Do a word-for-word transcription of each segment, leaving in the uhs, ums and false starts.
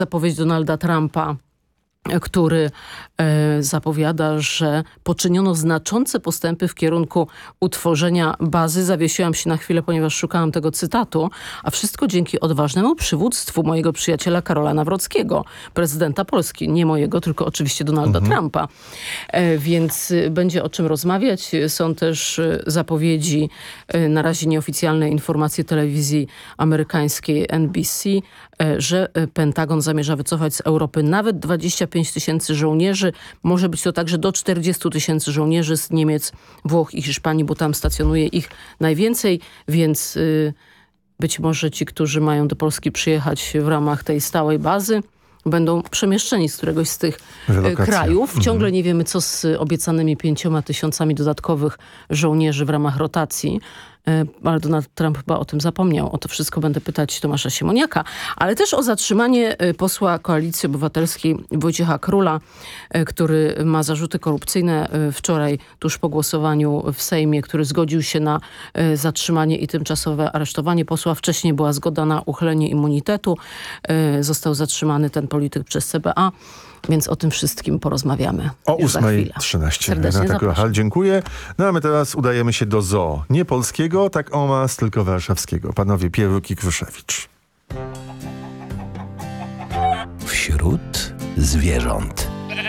zapowiedź Donalda Trumpa, który e, zapowiada, że poczyniono znaczące postępy w kierunku utworzenia bazy. Zawiesiłam się na chwilę, ponieważ szukałam tego cytatu, a wszystko dzięki odważnemu przywództwu mojego przyjaciela Karola Nawrockiego, prezydenta Polski. Nie mojego, tylko oczywiście Donalda mhm. Trumpa. E, więc będzie o czym rozmawiać. Są też zapowiedzi, e, na razie nieoficjalne informacje telewizji amerykańskiej N B C, e, że Pentagon zamierza wycofać z Europy nawet dwadzieścia pięć tysięcy żołnierzy. Może być to także do czterdziestu tysięcy żołnierzy z Niemiec, Włoch i Hiszpanii, bo tam stacjonuje ich najwięcej, więc y, być może ci, którzy mają do Polski przyjechać w ramach tej stałej bazy, będą przemieszczeni z któregoś z tych Relokacja. krajów. Ciągle mhm. nie wiemy, co z obiecanymi pięcioma tysiącami dodatkowych żołnierzy w ramach rotacji. Ale Donald Trump chyba o tym zapomniał. O to wszystko będę pytać Tomasza Siemoniaka. Ale też o zatrzymanie posła Koalicji Obywatelskiej Wojciecha Króla, który ma zarzuty korupcyjne wczoraj, tuż po głosowaniu w Sejmie, który zgodził się na zatrzymanie i tymczasowe aresztowanie posła. Wcześniej była zgoda na uchylenie immunitetu. Został zatrzymany ten polityk przez C B A. Więc o tym wszystkim porozmawiamy. O ósmej trzynaście. Renata Grochal, dziękuję. No a my teraz udajemy się do zoo. Nie polskiego, tak o mas, tylko warszawskiego. Panowie Pieruk i Kruszewicz. Wśród zwierząt.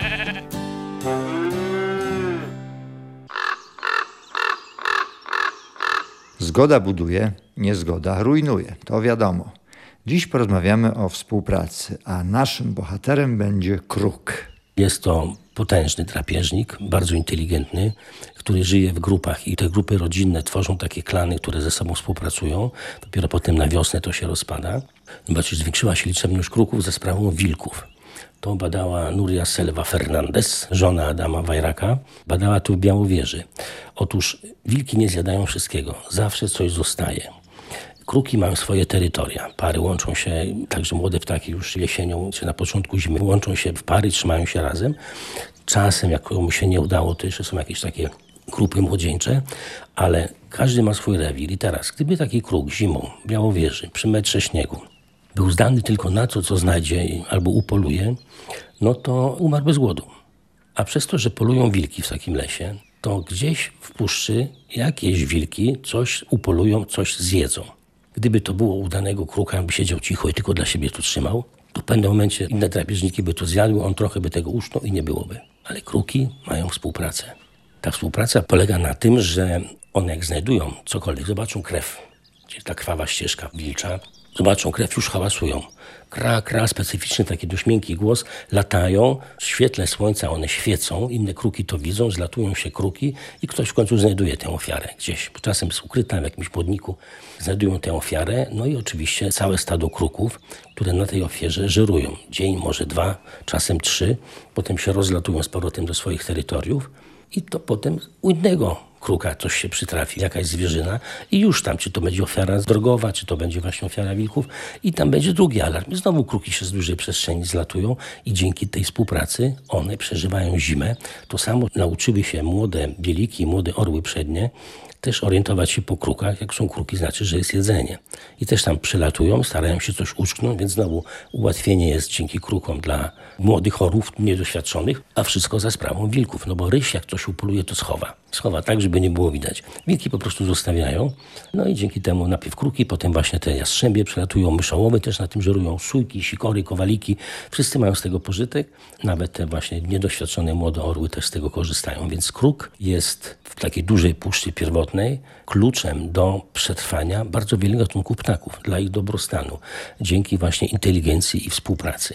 Zgoda buduje, niezgoda rujnuje. To wiadomo. Dziś porozmawiamy o współpracy, a naszym bohaterem będzie kruk. Jest to potężny drapieżnik, bardzo inteligentny, który żyje w grupach i te grupy rodzinne tworzą takie klany, które ze sobą współpracują. Dopiero potem na wiosnę to się rozpada. Zobaczcie, zwiększyła się liczebność kruków za sprawą wilków. To badała Nuria Selva Fernandez, żona Adama Wajraka. Badała tu w Białowieży. Otóż wilki nie zjadają wszystkiego. Zawsze coś zostaje. Kruki mają swoje terytoria. Pary łączą się, także młode ptaki już jesienią czy na początku zimy łączą się w pary, trzymają się razem. Czasem, jak komuś się nie udało, to jeszcze są jakieś takie grupy młodzieńcze, ale każdy ma swój rewir. I teraz, gdyby taki kruk zimą w Białowieży przy metrze śniegu był zdany tylko na to, co znajdzie albo upoluje, no to umarł bez głodu. A przez to, że polują wilki w takim lesie, to gdzieś w puszczy jakieś wilki coś upolują, coś zjedzą. Gdyby to było udanego kruka, by siedział cicho i tylko dla siebie to trzymał, to w pewnym momencie inne drapieżniki by to zjadły, on trochę by tego uszczał i nie byłoby. Ale kruki mają współpracę. Ta współpraca polega na tym, że one jak znajdują cokolwiek, zobaczą krew, czyli ta krwawa ścieżka wilcza, zobaczą krew, już hałasują. Kra, kra, specyficzny taki dość miękki głos, latają, w świetle słońca one świecą, inne kruki to widzą, zlatują się kruki i ktoś w końcu znajduje tę ofiarę gdzieś. Czasem jest ukryta w jakimś podniku, znajdują tę ofiarę, no i oczywiście całe stado kruków, które na tej ofierze żerują. Dzień, może dwa, czasem trzy, potem się rozlatują z powrotem do swoich terytoriów i to potem u innego kruka coś się przytrafi, jakaś zwierzyna i już tam, czy to będzie ofiara drogowa, czy to będzie właśnie ofiara wilków i tam będzie drugi alarm. I znowu kruki się z dużej przestrzeni zlatują i dzięki tej współpracy one przeżywają zimę. To samo nauczyły się młode bieliki, młode orły przednie też orientować się po krukach. Jak są kruki, znaczy, że jest jedzenie. I też tam przylatują, starają się coś uczknąć, więc znowu ułatwienie jest dzięki krukom dla młodych orłów, niedoświadczonych, a wszystko za sprawą wilków. No bo ryś, jak coś upoluje, to schowa. Schowa tak, żeby nie było widać. Wilki po prostu zostawiają. No i dzięki temu najpierw kruki, potem właśnie te jastrzębie przylatują, myszołowy też na tym żerują, sójki, sikory, kowaliki. Wszyscy mają z tego pożytek. Nawet te właśnie niedoświadczone młode orły też z tego korzystają. Więc kruk jest w takiej dużej puszczy pierwotnej kluczem do przetrwania bardzo wielu gatunków ptaków, dla ich dobrostanu, dzięki właśnie inteligencji i współpracy.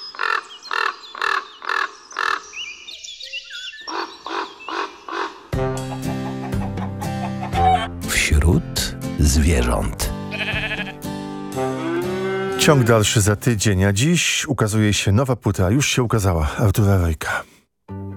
Wśród zwierząt. Ciąg dalszy za tydzień, a dziś ukazuje się nowa płyta, już się ukazała, Artura Rojka.